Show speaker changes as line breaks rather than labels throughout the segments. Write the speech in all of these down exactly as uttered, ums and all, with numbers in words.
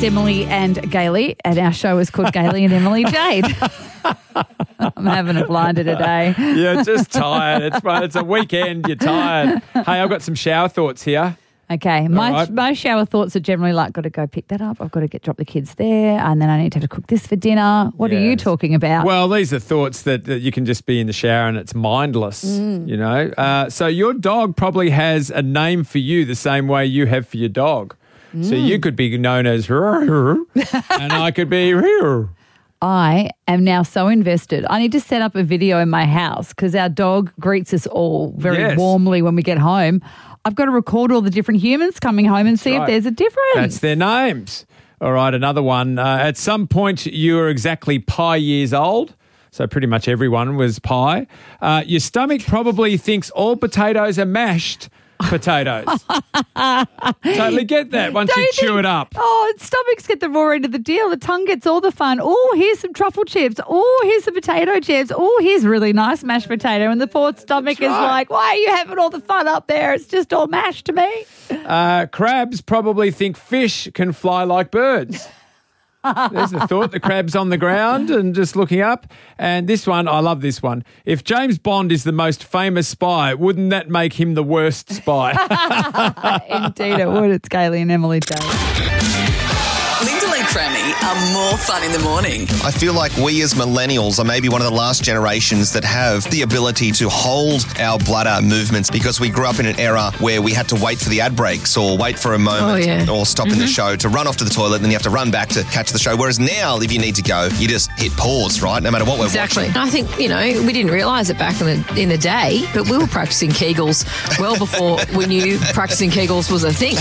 It's Emily and Gailey, and our show is called Gailey and Emily Jade. I'm having a blinder today.
You're just tired. It's it's a weekend. You're tired. Hey, I've got some shower thoughts here.
Okay, my
right.
my shower thoughts are generally like, got to go pick that up. I've got to get drop the kids there, and then I need to have to cook this for dinner. What
Yes.
are you talking about?
Well, these are thoughts that, that you can just be in the shower and it's mindless,
Mm.
you know. Uh, so your dog probably has a name for you the same way you have for your dog.
Mm.
So you could be known as and I could be
I am now so invested. I need to set up a video in my house because our dog greets us all very
Yes.
warmly when we get home. I've got to record all the different humans coming home and see
right.
if there's a difference.
That's their names. All right, another one. Uh, at some point, you were exactly pi years old. So pretty much everyone was pi. Uh, your stomach probably thinks all potatoes are mashed potatoes. Totally get that once
Don't
you
you
chew
think-
it up.
Oh, stomachs get the raw end of the deal. The tongue gets all the fun. Oh, here's some truffle chips. Oh, here's some potato chips. Oh, here's really nice mashed potato. And the poor stomach
That's
is
right.
like, why are you having all the fun up there? It's just all mashed to me.
Uh, crabs probably think fish can fly like birds. There's the thought. The crab's on the ground and just looking up. And this one, I love this one. If James Bond is the most famous spy, wouldn't that make him the worst spy?
Indeed it would. It's Gailey and Emily Jade.
Linda and Crammy are more fun in the morning.
I feel like we as millennials are maybe one of the last generations that have the ability to hold our bladder movements because we grew up in an era where we had to wait for the ad breaks or wait for a moment
Oh, yeah.
or stop in the show to run off to the toilet and then you have to run back to catch the show. Whereas now, if you need to go, you just hit pause, right? No matter what we're
Exactly.
watching.
I think, you know, we didn't realise it back in the in the day, but we were practising Kegels well before we knew practising Kegels was a thing.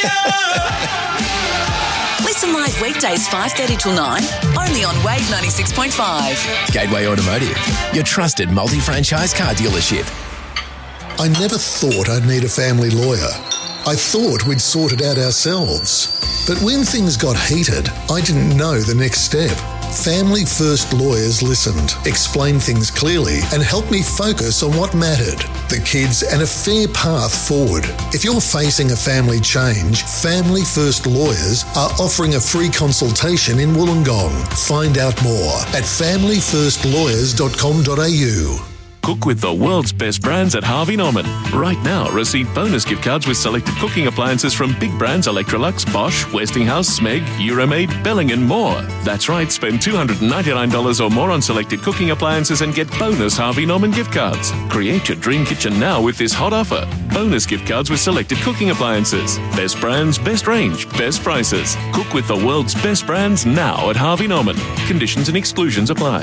Listen live weekdays five thirty till nine, only on Wave ninety-six point five.
Gateway Automotive, your trusted multi-franchise car dealership.
I never thought I'd need a family lawyer. I thought we'd sort it out ourselves. But when things got heated, I didn't know the next step. Family First Lawyers listened, explained things clearly, and helped me focus on what mattered, the kids and a fair path forward. If you're facing a family change, Family First Lawyers are offering a free consultation in Wollongong. Find out more at family first lawyers dot com dot a u.
Cook with the world's best brands at Harvey Norman. Right now, receive bonus gift cards with selected cooking appliances from big brands Electrolux, Bosch, Westinghouse, Smeg, Euromaid, Belling and more. That's right, spend two hundred ninety-nine dollars or more on selected cooking appliances and get bonus Harvey Norman gift cards. Create your dream kitchen now with this hot offer. Bonus gift cards with selected cooking appliances. Best brands, best range, best prices. Cook with the world's best brands now at Harvey Norman. Conditions and exclusions apply.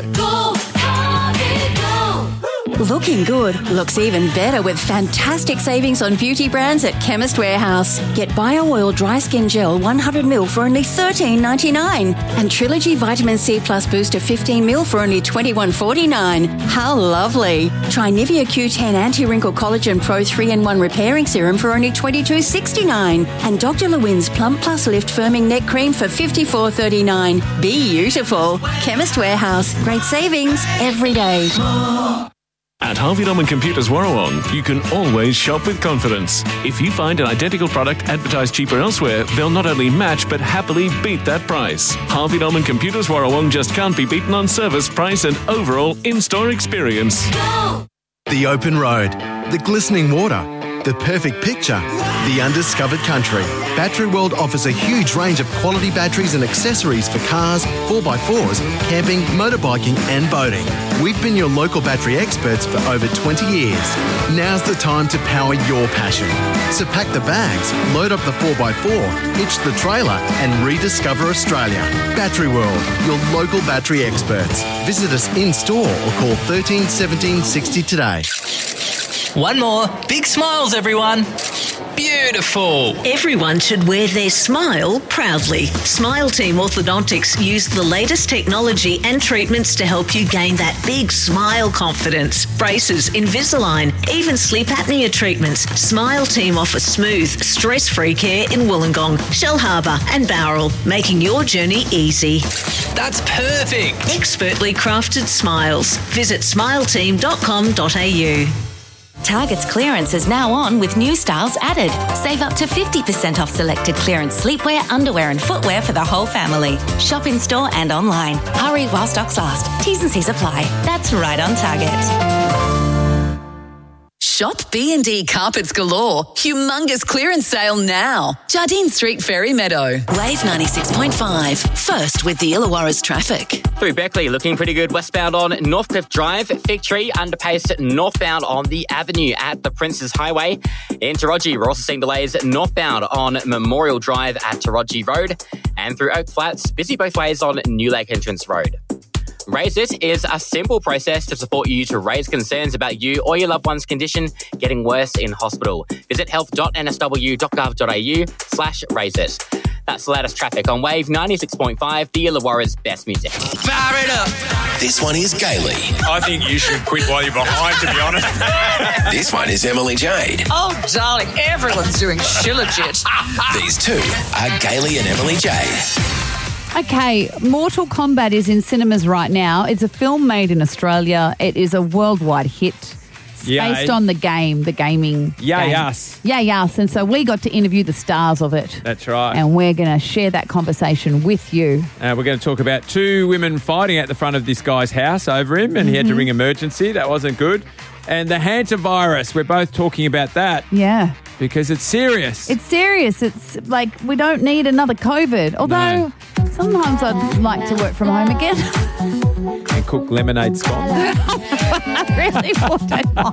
Looking good looks even better with fantastic savings on beauty brands at Chemist Warehouse. Get Bio Oil Dry Skin Gel one hundred milliliters for only thirteen ninety-nine and Trilogy Vitamin C Plus Booster fifteen milliliters for only twenty-one forty-nine. How lovely. Try Nivea Q ten Anti-Wrinkle Collagen Pro three in one Repairing Serum for only twenty-two sixty-nine and Doctor Lewin's Plump Plus Lift Firming Neck Cream for fifty-four thirty-nine. Be beautiful. Chemist Warehouse. Great savings every day.
At Harvey Norman Computers Warrawong, you can always shop with confidence. If you find an identical product advertised cheaper elsewhere, they'll not only match but happily beat that price. Harvey Norman Computers Warrawong just can't be beaten on service, price and overall in-store experience.
The open road, the glistening water, the perfect picture, the undiscovered country. Battery World offers a huge range of quality batteries and accessories for cars, four by fours, camping, motorbiking and boating. We've been your local battery experts for over twenty years. Now's the time to power your passion. So pack the bags, load up the four by four, hitch the trailer and rediscover Australia. Battery World, your local battery experts. Visit us in store or call thirteen seventeen sixty today.
One more. Big smiles, everyone. Beautiful.
Everyone should wear their smile proudly. Smile Team Orthodontics use the latest technology and treatments to help you gain that big smile confidence. Braces, Invisalign, even sleep apnea treatments. Smile Team offers smooth, stress-free care in Wollongong, Shell Harbour and Bowral, making your journey easy.
That's perfect.
Expertly crafted smiles. Visit smile team dot com dot a u.
Target's clearance is now on with new styles added. Save up to fifty percent off selected clearance sleepwear, underwear and footwear for the whole family. Shop in store and online. Hurry while stocks last. T's and C's apply. That's right on Target.
Shop B and D Carpets Galore. Humongous clearance sale now. Jardine Street, Ferry Meadow. Wave ninety-six point five. First with the Illawarra's traffic.
Through Beckley, looking pretty good. Westbound on Northcliffe Drive, Fig Tree, underpace northbound on the Avenue at the Princes Highway. In Taroji, we're also seeing delays northbound on Memorial Drive at Taroji Road. And through Oak Flats, busy both ways on New Lake Entrance Road. Raise It is a simple process to support you to raise concerns about you or your loved one's condition getting worse in hospital. Visit health dot n s w dot gov dot a u slash raise it. That's the latest traffic on Wave ninety-six point five, the Illawarra's best music.
Fire it up. This one is Gailey.
I think you should quit while you're behind, to be honest.
This one is Emily Jade.
Oh, darling, everyone's doing Shilajit.
These two are Gailey and Emily Jade.
Okay, Mortal Kombat is in cinemas right now. It's a film made in Australia. It is a worldwide hit. It's
Yay.
based on the game, the gaming
Yay
game.
us.
Yay us. And so we got to interview the stars of it.
That's right.
And we're going to share that conversation with you.
Uh, we're going to talk about two women fighting at the front of this guy's house over him, and he had to
Mhm.
ring emergency. That wasn't good. And the hantavirus, we're both talking about that.
Yeah.
Because it's serious.
It's serious. It's like we don't need another COVID. Although sometimes I'd like to work from home again.
And cook lemonade scones.
I really wouldn't.